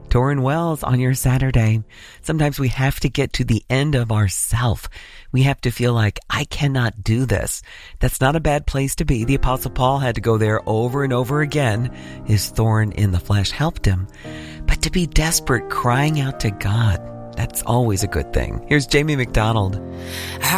Torrin Wells on your Saturday. Sometimes we have to get to the end of ourself. We have to feel like, I cannot do this. That's not a bad place to be. The Apostle Paul had to go there over and over again. His thorn in the flesh helped him. But to be desperate, crying out to God, that's always a good thing. Here's Jamie McDonald.